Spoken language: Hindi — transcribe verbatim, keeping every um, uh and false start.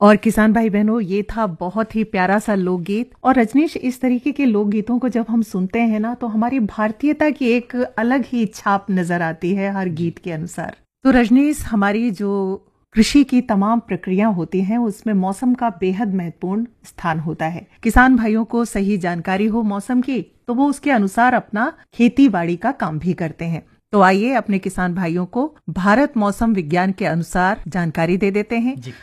और किसान भाई बहनों, ये था बहुत ही प्यारा सा लोकगीत। और रजनीश, इस तरीके के लोकगीतों को जब हम सुनते हैं ना, तो हमारी भारतीयता की एक अलग ही छाप नजर आती है हर गीत के अनुसार। तो रजनीश, हमारी जो कृषि की तमाम प्रक्रिया होती हैं, उसमें मौसम का बेहद महत्वपूर्ण स्थान होता है। किसान भाइयों को सही जानकारी हो मौसम की, तो वो उसके अनुसार अपना खेती बाड़ी का काम भी करते हैं। तो आइए अपने किसान भाइयों को भारत मौसम विज्ञान के अनुसार जानकारी दे देते हैं।